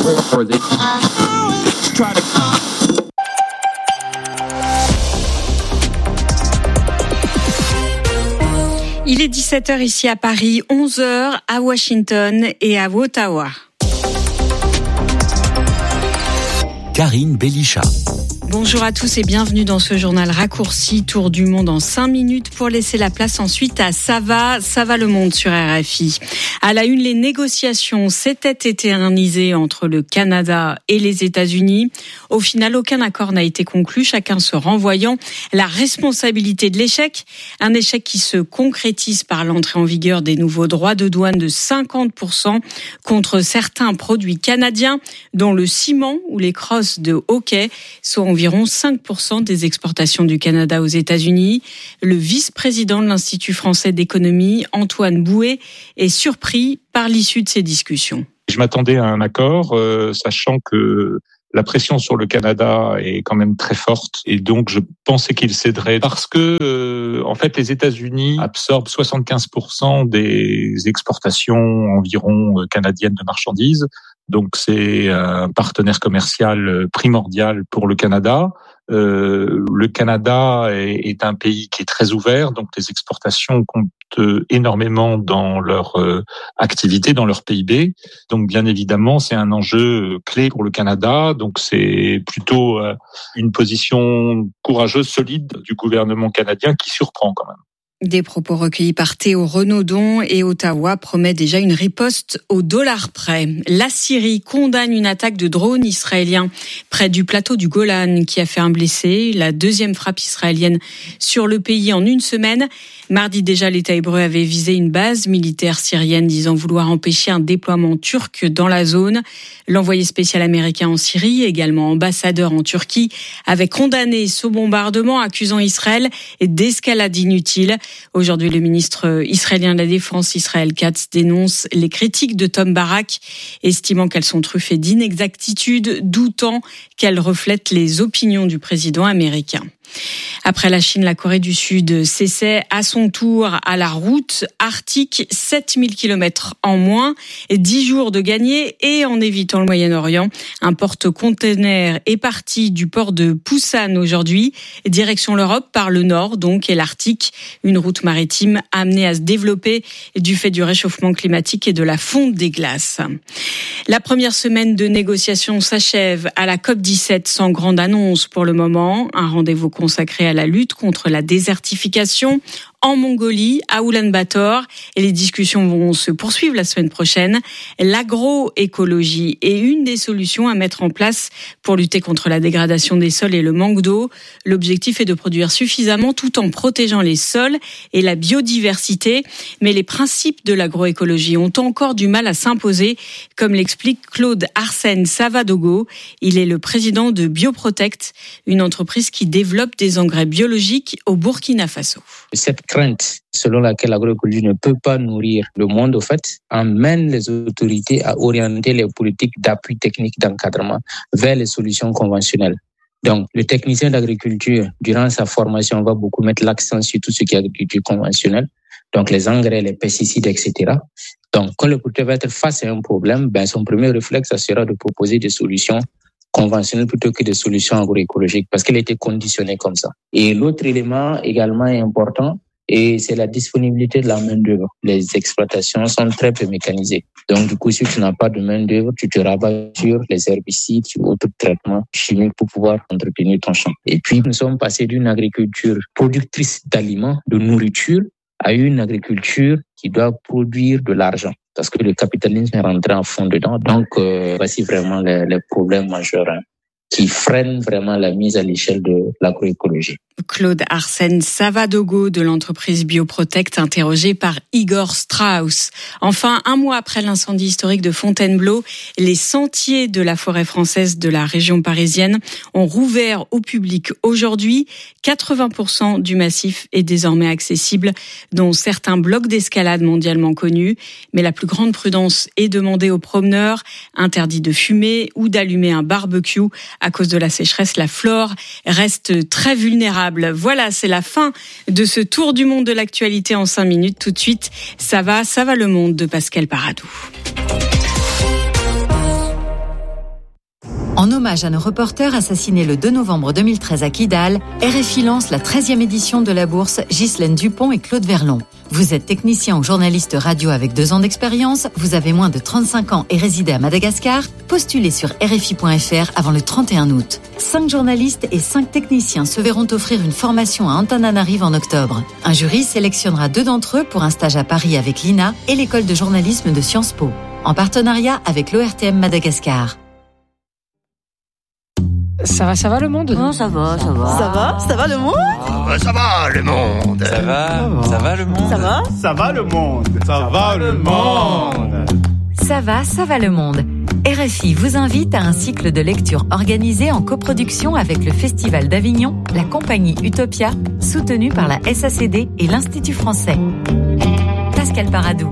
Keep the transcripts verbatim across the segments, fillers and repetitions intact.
Il est dix-sept heures ici à Paris, onze heures à Washington et à Ottawa. Karine Bélichat. Bonjour à tous et bienvenue dans ce journal raccourci Tour du monde en cinq minutes pour laisser la place ensuite à Ça va, Ça va le monde sur R F I. À la une, les négociations s'étaient éternisées entre le Canada et les États-Unis. Au final, aucun accord n'a été conclu, chacun se renvoyant la responsabilité de l'échec. Un échec qui se concrétise par l'entrée en vigueur des nouveaux droits de douane de cinquante pour cent contre certains produits canadiens, dont le ciment ou les crosses de hockey, soit environ environ cinq pour cent des exportations du Canada aux États-Unis. Le vice-président de l'Institut français d'économie, Antoine Bouet, est surpris par l'issue de ces discussions. Je m'attendais à un accord, euh, sachant que la pression sur le Canada est quand même très forte et donc je pensais qu'il céderait parce que, euh, en fait, les États-Unis absorbent soixante-quinze pour cent des exportations environ canadiennes de marchandises. Donc c'est un partenaire commercial primordial pour le Canada. Euh, le Canada est, est un pays qui est très ouvert, donc les exportations comptent énormément dans leur euh, activité, dans leur P I B. Donc bien évidemment, c'est un enjeu clé pour le Canada. Donc c'est plutôt euh, une position courageuse, solide du gouvernement canadien qui surprend quand même. Des propos recueillis par Théo Renaudon et Ottawa promet déjà une riposte au dollar près. La Syrie condamne une attaque de drones israéliens près du plateau du Golan qui a fait un blessé, la deuxième frappe israélienne sur le pays en une semaine. Mardi déjà, l'État hébreu avait visé une base militaire syrienne disant vouloir empêcher un déploiement turc dans la zone. L'envoyé spécial américain en Syrie, également ambassadeur en Turquie, avait condamné ce bombardement, accusant Israël d'escalade inutile. Aujourd'hui, le ministre israélien de la Défense, Israël Katz, dénonce les critiques de Tom Barak, estimant qu'elles sont truffées d'inexactitudes, doutant qu'elles reflètent les opinions du président américain. Après la Chine, la Corée du Sud s'essaie à son tour à la route arctique, sept mille kilomètres en moins, dix jours de gagné et en évitant le Moyen-Orient. Un porte-container est parti du port de Pusan aujourd'hui, direction l'Europe par le nord donc et l'Arctique, une route maritime amenée à se développer du fait du réchauffement climatique et de la fonte des glaces. La première semaine de négociations s'achève à la COP dix-sept sans grande annonce pour le moment, un rendez-vous consacré à la lutte contre la désertification en Mongolie, à Oulan-Bator, et les discussions vont se poursuivre la semaine prochaine. L'agroécologie est une des solutions à mettre en place pour lutter contre la dégradation des sols et le manque d'eau. L'objectif est de produire suffisamment tout en protégeant les sols et la biodiversité. Mais les principes de l'agroécologie ont encore du mal à s'imposer, comme l'explique Claude Arsène Savadogo. Il est le président de Bioprotect, une entreprise qui développe des engrais biologiques au Burkina Faso. Cette crainte selon laquelle l'agroécologie ne peut pas nourrir le monde, au fait, amène les autorités à orienter les politiques d'appui technique d'encadrement vers les solutions conventionnelles. Donc, le technicien d'agriculture, durant sa formation, va beaucoup mettre l'accent sur tout ce qui est agriculture conventionnelle, donc les engrais, les pesticides, et cetera. Donc, quand le producteur va être face à un problème, ben, son premier réflexe, ça sera de proposer des solutions conventionnelles plutôt que des solutions agroécologiques, parce qu'elle était conditionnée comme ça. Et l'autre élément également important, et c'est la disponibilité de la main-d'œuvre. Les exploitations sont très peu mécanisées. Donc, du coup, si tu n'as pas de main-d'œuvre, tu te rabats sur les herbicides, sur autres traitements chimiques pour pouvoir entretenir ton champ. Et puis, nous sommes passés d'une agriculture productrice d'aliments, de nourriture, à une agriculture qui doit produire de l'argent. Parce que le capitalisme est rentré en fond dedans. Donc, euh, voici vraiment les, les problèmes majeurs hein, qui freinent vraiment la mise à l'échelle de l'agroécologie. Claude Arsène Savadogo de l'entreprise Bioprotect, interrogé par Igor Strauss. Enfin, un mois après l'incendie historique de Fontainebleau, les sentiers de la forêt française de la région parisienne ont rouvert au public aujourd'hui. quatre-vingts pour cent du massif est désormais accessible, dont certains blocs d'escalade mondialement connus. Mais la plus grande prudence est demandée aux promeneurs. Interdit de fumer ou d'allumer un barbecue. À cause de la sécheresse, la flore reste très vulnérable. Voilà, c'est la fin de ce tour du monde de l'actualité en cinq minutes. Tout de suite, ça va, ça va le monde de Pascal Paradou. En hommage à nos reporters assassinés le deux novembre deux mille treize à Kidal, R F I lance la treizième édition de la bourse Ghislaine Dupont et Claude Verlon. Vous êtes technicien ou journaliste radio avec deux ans d'expérience, vous avez moins de trente-cinq ans et résidez à Madagascar, postulez sur R F I point F R avant le trente et un août. Cinq journalistes et cinq techniciens se verront offrir une formation à Antananarive en octobre. Un jury sélectionnera deux d'entre eux pour un stage à Paris avec l'I N A et l'école de journalisme de Sciences Po, en partenariat avec l'O R T M Madagascar. Ça va, ça va le monde ? Oh, ça va, ça va. Ça va, ça va le monde ? Oh, ça va le monde. Ça va, ça va le monde. Ça va ? Ça va le monde. Ça va le monde. Ça va, ça va le monde. R F I vous invite à un cycle de lecture organisé en coproduction avec le Festival d'Avignon, la compagnie Utopia, soutenue par la S A C D et l'Institut français. Pascal Paradou.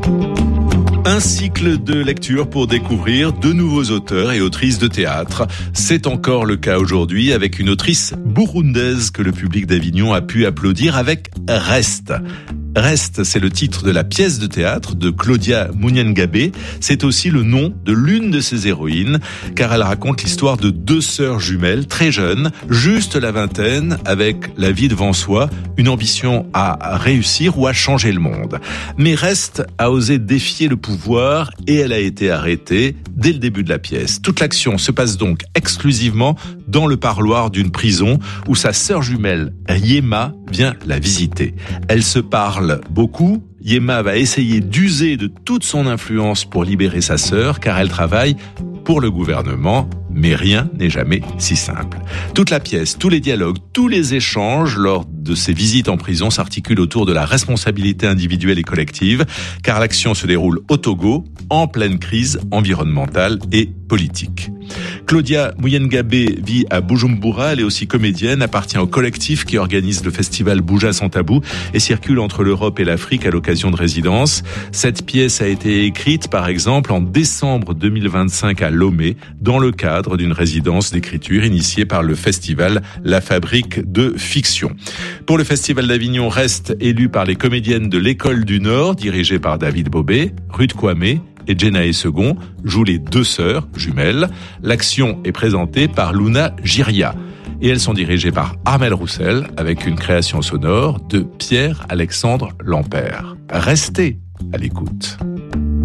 Un cycle de lecture pour découvrir de nouveaux auteurs et autrices de théâtre. C'est encore le cas aujourd'hui avec une autrice burundaise que le public d'Avignon a pu applaudir avec Reste. Reste, c'est le titre de la pièce de théâtre de Claudia Munyengabe. C'est aussi le nom de l'une de ses héroïnes, car elle raconte l'histoire de deux sœurs jumelles, très jeunes, juste la vingtaine, avec la vie devant soi, une ambition à réussir ou à changer le monde. Mais Reste a osé défier le pouvoir et elle a été arrêtée dès le début de la pièce. Toute l'action se passe donc exclusivement dans le parloir d'une prison où sa sœur jumelle, Yema, vient la visiter. Elle se parle beaucoup. Yema va essayer d'user de toute son influence pour libérer sa sœur, car elle travaille pour le gouvernement, mais rien n'est jamais si simple. Toute la pièce, tous les dialogues, tous les échanges lors de ces visites en prison s'articulent autour de la responsabilité individuelle et collective, car l'action se déroule au Togo, en pleine crise environnementale et politique. Claudia Munyengabe vit à Bujumbura, elle est aussi comédienne, appartient au collectif qui organise le festival Buja sans tabou et circule entre l'Europe et l'Afrique à l'occasion de résidences. Cette pièce a été écrite, par exemple, en décembre deux mille vingt-cinq à Lomé, dans le cadre d'une résidence d'écriture initiée par le festival La Fabrique de Fiction. Pour le festival d'Avignon, Reste élu par les comédiennes de l'École du Nord, dirigée par David Bobet, Ruth Kwame et Jenae Second jouent les deux sœurs jumelles. L'action est présentée par Luna Giria. Et elles sont dirigées par Armel Roussel avec une création sonore de Pierre-Alexandre Lampert. Restez à l'écoute.